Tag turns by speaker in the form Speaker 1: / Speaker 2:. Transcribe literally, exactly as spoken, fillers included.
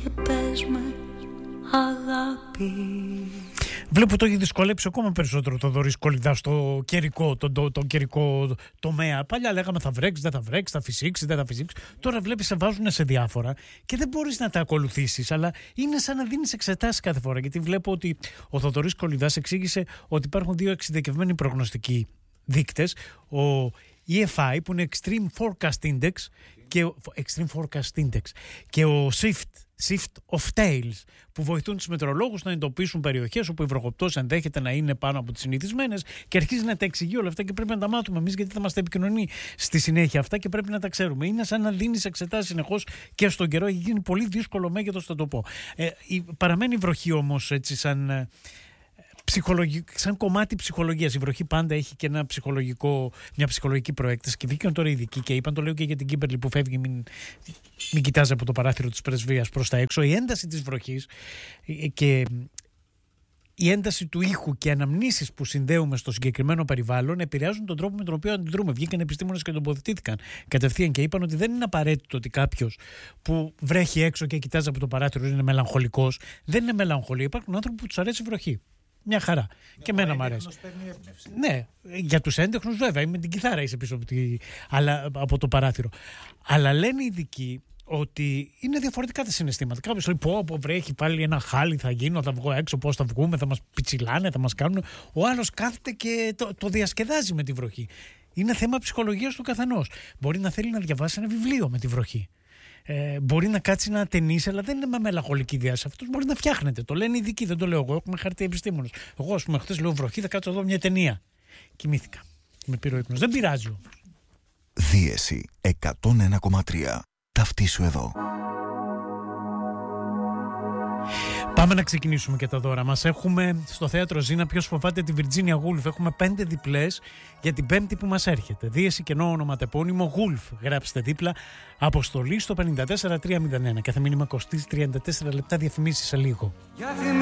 Speaker 1: και πες με αγάπη.
Speaker 2: Βλέπω το έχει δυσκολέψει ακόμα περισσότερο το Θοδωρής Κολιδά στο καιρικό, το, το, το καιρικό τομέα. Παλιά λέγαμε θα βρέξει, δεν θα βρέξει, θα φυσήξει, δεν θα φυσήξει. Τώρα βλέπεις σε βάζουν σε διάφορα και δεν μπορείς να τα ακολουθήσεις, αλλά είναι σαν να δίνεις εξετάσεις κάθε φορά. Γιατί βλέπω ότι ο Θοδωρής Κολιδάς εξήγησε ότι υπάρχουν δύο εξειδικευμένοι προγνωστικοί δείκτες. Ο ι εφ άι που είναι Extreme Forecast Index και ο, Extreme Forecast Index και ο Shift Shift of Tails που βοηθούν τους μετεωρολόγους να εντοπίσουν περιοχές όπου η βροχοπτώση ενδέχεται να είναι πάνω από τις συνηθισμένες και αρχίζει να τα εξηγεί όλα αυτά και πρέπει να τα μάθουμε εμείς γιατί θα μας τα επικοινωνεί στη συνέχεια αυτά και πρέπει να τα ξέρουμε. Είναι σαν να δίνεις εξετάσεις συνεχώς και στον καιρό, έχει γίνει πολύ δύσκολο μέγεθος, θα το πω. Ε, η, παραμένει η βροχή όμως έτσι σαν... σαν κομμάτι ψυχολογίας. Η βροχή πάντα έχει και ένα ψυχολογικό, μια ψυχολογική προέκταση και βγήκαν τώρα οι ειδικοί και είπαν, το λέω και για την Κίμπερλι που φεύγει, μην, μην κοιτάζει από το παράθυρο της πρεσβείας προς τα έξω. Η ένταση της βροχής και η ένταση του ήχου και αναμνήσεις που συνδέουμε στο συγκεκριμένο περιβάλλον επηρεάζουν τον τρόπο με τον οποίο αντιδρούμε. Βγήκαν επιστήμονες και τοποθετήθηκαν κατευθείαν και είπαν ότι δεν είναι απαραίτητο ότι κάποιος που βρέχει έξω και κοιτάζει από το παράθυρο είναι μελαγχολικός. Δεν είναι μελαγχολία. Υπάρχουν άνθρωποι που τους αρέσει η βροχή. Μια χαρά. Ναι, και εμένα μου αρέσει. Ναι, για τους έντεχνους βέβαια. Με την κιθάρα είσαι πίσω από, τη... Αλλά, από το παράθυρο. Αλλά λένε οι ειδικοί ότι είναι διαφορετικά τα συναισθήματα. Κάποιος λέει: Πω, πω, βρέχει πάλι ένα χάλι, θα γίνω, θα βγω έξω, πώς θα βγούμε, θα μας πιτσιλάνε, θα μας κάνουν. Ο άλλος κάθεται και το, το διασκεδάζει με τη βροχή. Είναι θέμα ψυχολογίας του καθενός. Μπορεί να θέλει να διαβάσει ένα βιβλίο με τη βροχή. Ε, μπορεί να κάτσει να ταινίσει, αλλά δεν είναι με μελαγχολική διάσταση. Αυτό μπορεί να φτιάχνεται. Το λένε οι ειδικοί, δεν το λέω εγώ. Έχουμε χαρτί επιστήμονες. Εγώ, α πούμε, χθες λέω βροχή, θα κάτσω εδώ μια ταινία. Κοιμήθηκα. Με πήρε ο ύπνος. Δεν πειράζει όμως.
Speaker 3: Δίεση εκατόν ένα κόμμα τρία. Ταυτίσου εδώ.
Speaker 2: Πάμε να ξεκινήσουμε και τα δώρα μας. Έχουμε στο θέατρο Ζήνα ποιος φοβάται τη Βιρτζίνια Γούλφ. Έχουμε πέντε διπλές για την Πέμπτη που μας έρχεται. Δίεση κενό ονοματεπώνυμο Γούλφ. Γράψτε δίπλα αποστολή στο πέντε τέσσερα τρία μηδέν ένα. Κάθε μήνυμα κοστίζει τριάντα τέσσερα λεπτά, διαφημίσεις σε λίγο.